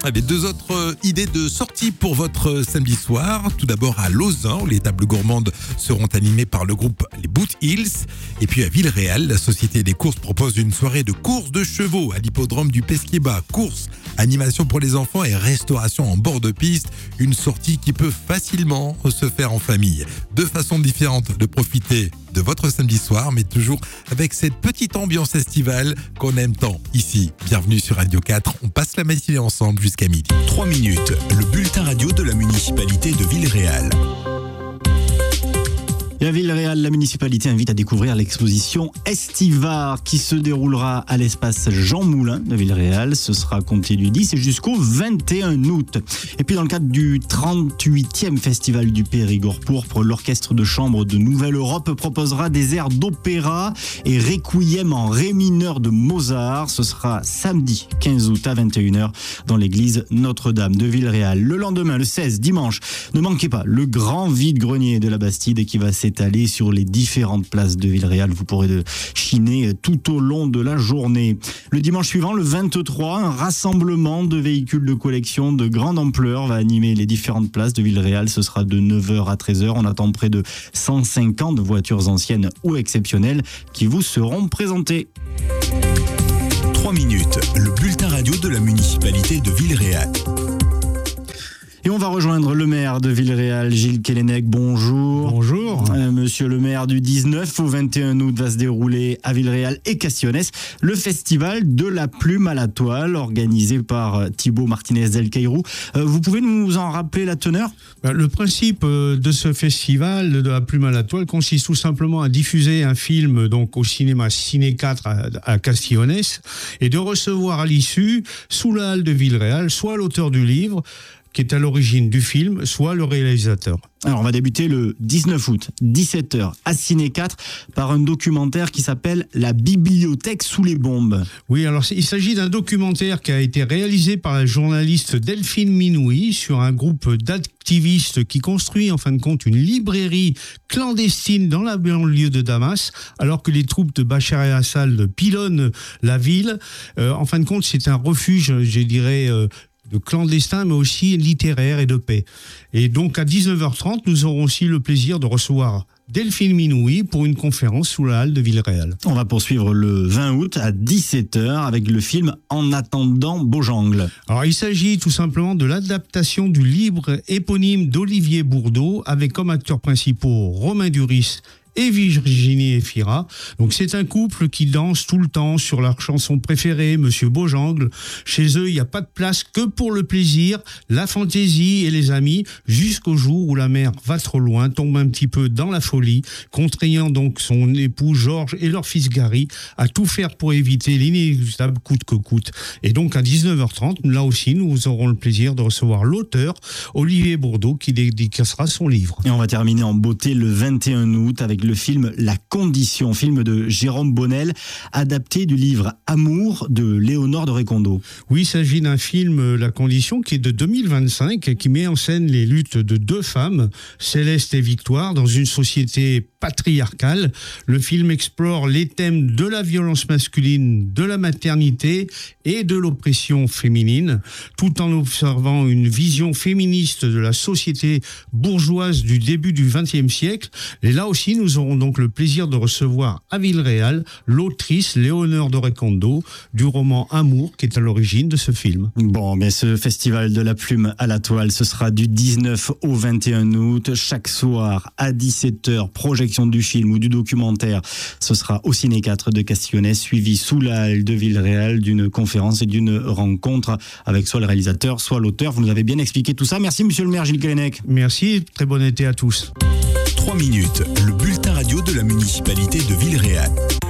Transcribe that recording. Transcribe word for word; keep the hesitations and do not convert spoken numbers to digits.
Eh bien, deux autres euh, idées de sortie pour votre euh, samedi soir. Tout d'abord à Lausanne, les tables gourmandes seront animées par le groupe Les Boot Hills. Et puis à Villeréal, la Société des courses propose une soirée de courses de chevaux à l'hippodrome du Pesquier-Bas. Courses, animation pour les enfants et restauration en bord de piste. Une sortie qui peut facilement se faire en famille. Deux façons différentes de profiter de votre samedi soir, mais toujours avec cette petite ambiance estivale qu'on aime tant ici. Bienvenue sur Radio quatre, on passe la matinée ensemble jusqu'à midi. trois minutes, le bulletin radio de la municipalité de Villeréal. Et à Villeréal, la municipalité invite à découvrir l'exposition Estivar qui se déroulera à l'espace Jean Moulin de Villeréal. Ce sera compté du dix et jusqu'au vingt et un août. Et puis dans le cadre du trente-huitième Festival du Périgord pourpre, l'orchestre de chambre de Nouvelle-Europe proposera des airs d'opéra et requiem en ré mineur de Mozart. Ce sera samedi quinze août à vingt et une heures dans l'église Notre-Dame de Villeréal. Le lendemain, le seize, dimanche, ne manquez pas le grand vide-grenier de la Bastide qui va s'étaler sur les différentes places de Villeréal. Vous pourrez de chiner tout au long de la journée. Le dimanche suivant, le vingt-trois, un rassemblement de véhicules de collection de grande ampleur va animer les différentes places de Villeréal. Ce sera de neuf heures à treize heures. On attend près de cent cinquante voitures anciennes ou exceptionnelles qui vous seront présentées. trois minutes, le bulletin radio de la municipalité de Villeréal. Et on va rejoindre le maire de Villeréal, Gilles Kellenec. Bonjour. Bonjour. Euh, monsieur le maire, du dix-neuf au vingt et un août va se dérouler à Villeréal et Castillonnès le festival de la plume à la toile organisé par Thibaut Martinez del Cairo. Euh, vous pouvez nous en rappeler la teneur ? Le principe de ce festival de la plume à la toile consiste tout simplement à diffuser un film donc au cinéma Ciné quatre à, à Castillonnès et de recevoir à l'issue, sous la halle de Villeréal, soit l'auteur du livre qui est à l'origine du film, soit le réalisateur. Alors on va débuter le dix-neuf août, dix-sept heures, à Ciné quatre, par un documentaire qui s'appelle « La bibliothèque sous les bombes ». Oui, alors il s'agit d'un documentaire qui a été réalisé par la journaliste Delphine Minouy sur un groupe d'activistes qui construit en fin de compte une librairie clandestine dans la banlieue de Damas, alors que les troupes de Bachar el-Assad pilonnent la ville. Euh, en fin de compte, c'est un refuge, je dirais, euh, de clandestins, mais aussi littéraire et de paix. Et donc, à dix-neuf heures trente, nous aurons aussi le plaisir de recevoir Delphine Minouy pour une conférence sous la halle de Villeréal. On va poursuivre le vingt août à dix-sept heures avec le film En attendant Beaujangle. Alors, il s'agit tout simplement de l'adaptation du livre éponyme d'Olivier Bourdeau avec comme acteurs principaux Romain Duris et Virginie Efira. Donc c'est un couple qui danse tout le temps sur leur chanson préférée, Monsieur Beaujangle. Chez eux, il n'y a pas de place que pour le plaisir, la fantaisie et les amis, jusqu'au jour où la mère va trop loin, tombe un petit peu dans la folie, contraignant donc son époux Georges et leur fils Gary à tout faire pour éviter l'inéluctable coûte que coûte. Et donc à dix-neuf heures trente, là aussi, nous aurons le plaisir de recevoir l'auteur, Olivier Bourdeau, qui dédicacera son livre. Et on va terminer en beauté le vingt et un août avec le film La Condition, film de Jérôme Bonnel, adapté du livre Amour de Léonore de Recondo. Oui, il s'agit d'un film, La Condition, qui est de deux mille vingt-cinq et qui met en scène les luttes de deux femmes, Céleste et Victoire, dans une société patriarcale. Le film explore les thèmes de la violence masculine, de la maternité et de l'oppression féminine, tout en observant une vision féministe de la société bourgeoise du début du vingtième siècle. Et là aussi, nous aurons donc le plaisir de recevoir à Villeréal l'autrice Léonore de Recondo du roman Amour, qui est à l'origine de ce film. Bon, mais ce festival de la plume à la toile, ce sera du dix-neuf au vingt et un août. Chaque soir à dix-sept heures, projection du film ou du documentaire. Ce sera au Ciné quatre de Castillonnès, suivi sous la halle de Villeréal d'une conférence et d'une rencontre avec soit le réalisateur, soit l'auteur. Vous nous avez bien expliqué tout ça. Merci, monsieur le maire Gilles Kellenec. Merci, très bon été à tous. trois minutes, le bulletin radio de la municipalité de Villeréal.